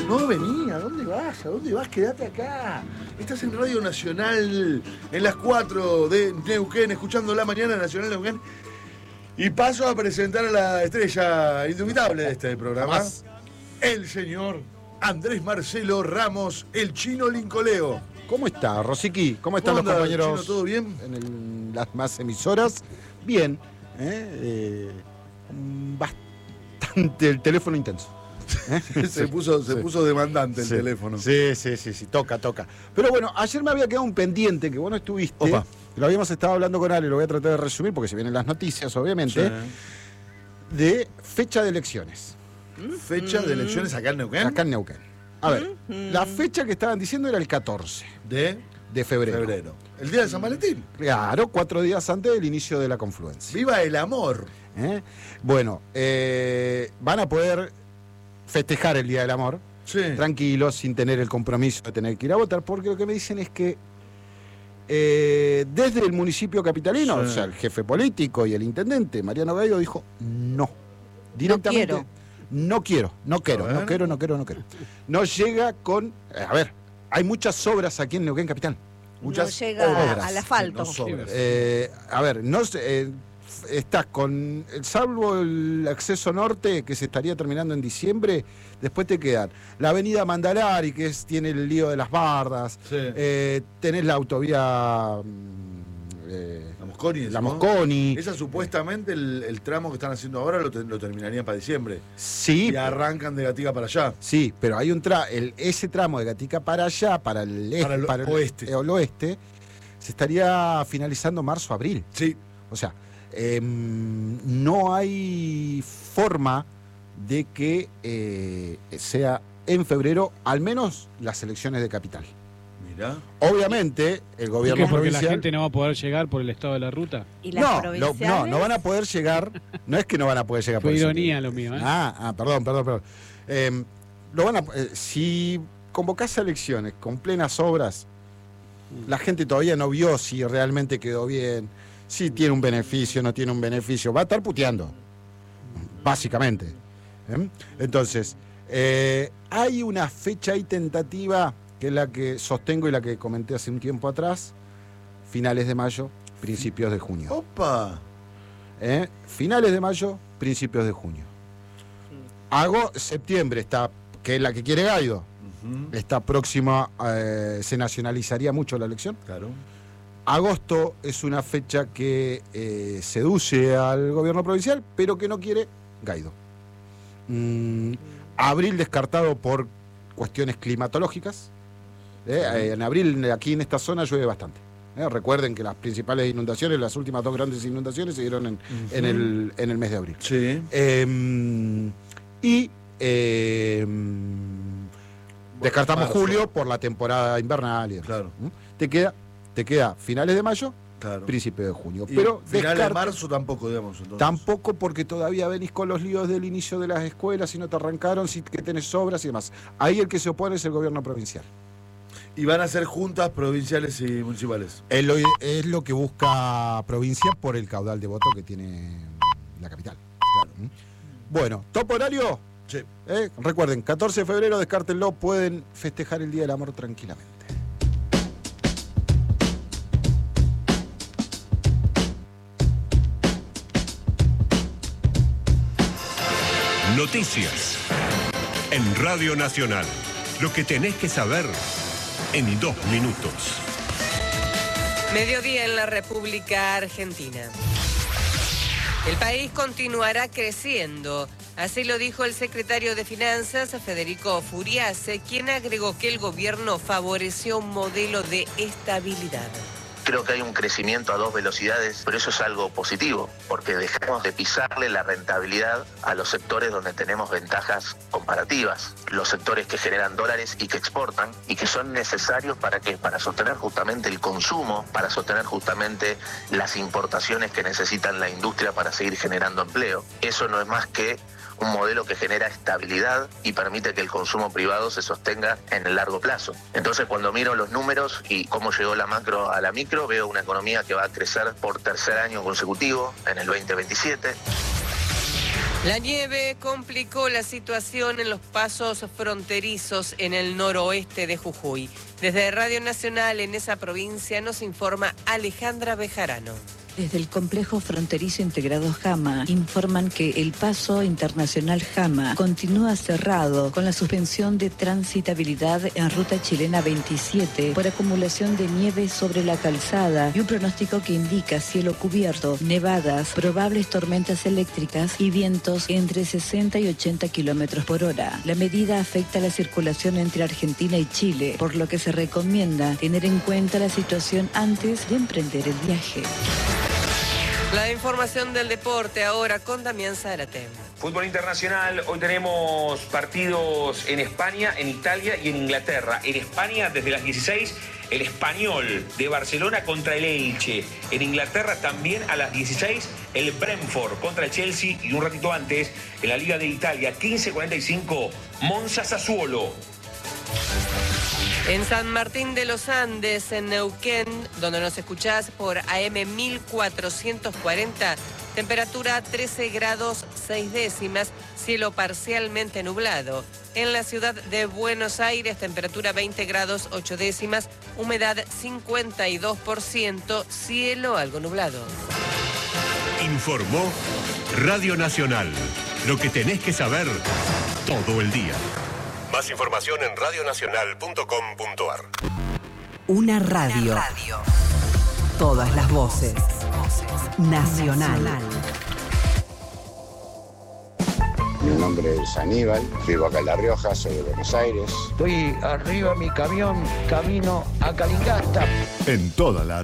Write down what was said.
No, vení, ¿a dónde vas? ¿A dónde vas? Quédate acá. Estás en Radio Nacional, en las 4 de Neuquén, escuchando La Mañana Nacional Neuquén. Y paso a presentar a la estrella indubitable de este programa. El señor Andrés Marcelo Ramos, el Chino Lincoleo. ¿Cómo está, Rosiqui? ¿Cómo están los compañeros? Chino, ¿todo bien? En las más emisoras. Bien. Bastante el teléfono intenso. Se puso demandante el Sí. teléfono. Sí, toca. Pero bueno, ayer me había quedado un pendiente que vos no estuviste. Opa. Lo habíamos estado hablando con Ale, lo voy a tratar de resumir porque se vienen las noticias, obviamente. Sí. De fecha de elecciones. Fecha de elecciones acá en Neuquén. Acá en Neuquén. A ver, la fecha que estaban diciendo era el 14 de febrero. El día de San Valentín. Claro, 4 días antes del inicio de la confluencia. ¡Viva el amor! Bueno, van a poder festejar el Día del Amor, Sí. tranquilos, sin tener el compromiso de tener que ir a votar, porque lo que me dicen es que desde el municipio capitalino, Sí. o sea, el jefe político y el intendente, Mariano Gallo, dijo no. Directamente. No quiero. No No llega con... A ver, hay muchas obras aquí en Neuquén Capital. Muchas no llega obras. al asfalto. No sobras. A ver, no sé, estás con, salvo el acceso norte que se estaría terminando en diciembre, después te quedan la avenida Mandalari, que tiene el lío de las bardas, Sí. tenés la autovía La la Mosconi. Esa supuestamente el tramo que están haciendo ahora lo terminarían para diciembre. Sí, Y arrancan de Gatica para allá. sí, pero hay ese tramo de Gatica para allá, para el oeste. el oeste, se estaría finalizando marzo-abril. Sí. O sea, no hay forma de que sea en febrero, al menos las elecciones de capital. Mirá. Obviamente, el gobierno ¿Por qué? Porque la provincial... gente no va a poder llegar por el estado de la ruta. ¿Y las provinciales? no van a poder llegar. No es que no van a poder llegar. Fue por eso. ironía lo mío, ¿eh? Perdón. Si convocás a elecciones con plenas obras, la gente todavía no vio si realmente quedó bien, si tiene un beneficio, no tiene un beneficio. Va a estar puteando, básicamente. Entonces, hay una fecha ahí tentativa, que es la que sostengo y la que comenté hace un tiempo atrás, finales de mayo, principios de junio. ¡Opa! Finales de mayo, principios de junio. Septiembre está, que es la que quiere Guaido. Está próxima, se nacionalizaría mucho la elección. Claro. Agosto es una fecha que seduce al gobierno provincial, pero que no quiere Guaido. Abril descartado por cuestiones climatológicas. En abril, aquí en esta zona, llueve bastante. Recuerden que las principales inundaciones, las últimas 2 grandes inundaciones, se dieron en el mes de abril. Sí. Descartamos Marzo. julio por la temporada invernal. Y Claro. Te queda finales de mayo, Claro. principio de junio. Y Pero final de marzo tampoco, digamos. Entonces. tampoco, porque todavía venís con los líos del inicio de las escuelas, si no te arrancaron, si que tenés obras y demás. Ahí el que se opone es el gobierno provincial. Y van a ser juntas provinciales y municipales. Es lo que busca provincia por el caudal de voto que tiene la capital. Claro. Bueno, ¿top horario? Sí. Recuerden, 14 de febrero, descártenlo, pueden festejar el Día del Amor tranquilamente. Noticias en Radio Nacional. Lo que tenés que saber en 2 minutos. Mediodía en la República Argentina. El país continuará creciendo. Así lo dijo el secretario de Finanzas, Federico Furiase, quien agregó que el gobierno favoreció un modelo de estabilidad. Creo que hay un crecimiento a 2 velocidades, pero eso es algo positivo, porque dejamos de pisarle la rentabilidad a los sectores donde tenemos ventajas comparativas, los sectores que generan dólares y que exportan, y que son necesarios para ¿qué? Para sostener justamente el consumo, para sostener justamente las importaciones que necesitan la industria para seguir generando empleo. Eso no es más que un modelo que genera estabilidad y permite que el consumo privado se sostenga en el largo plazo. Entonces, cuando miro los números y cómo llegó la macro a la micro, veo una economía que va a crecer por 3er año consecutivo en el 2027. La nieve complicó la situación en los pasos fronterizos en el noroeste de Jujuy. Desde Radio Nacional en esa provincia nos informa Alejandra Bejarano. Desde el complejo fronterizo integrado Jama informan que el paso internacional Jama continúa cerrado con la suspensión de transitabilidad en ruta chilena 27 por acumulación de nieve sobre la calzada y un pronóstico que indica cielo cubierto, nevadas, probables tormentas eléctricas y vientos entre 60 y 80 kilómetros por hora. La medida afecta la circulación entre Argentina y Chile, por lo que se recomienda tener en cuenta la situación antes de emprender el viaje. La información del deporte ahora con Damián Zárate. Fútbol internacional, hoy tenemos partidos en España, en Italia y en Inglaterra. En España, desde las 16, el Español de Barcelona contra el Elche. En Inglaterra también a las 16, el Brentford contra el Chelsea. Y un ratito antes, en la Liga de Italia, 15:45, Monza Sassuolo. En San Martín de los Andes, en Neuquén, donde nos escuchás por AM 1440, temperatura 13 grados 6 décimas, cielo parcialmente nublado. En la ciudad de Buenos Aires, temperatura 20 grados 8 décimas, humedad 52%, cielo algo nublado. Informó Radio Nacional. Lo que tenés que saber todo el día. Más información en radionacional.com.ar. Una radio. Todas las voces. Nacional. Mi nombre es Aníbal, vivo acá en La Rioja, soy de Buenos Aires. Estoy arriba de mi camión, camino a Calingasta. En toda la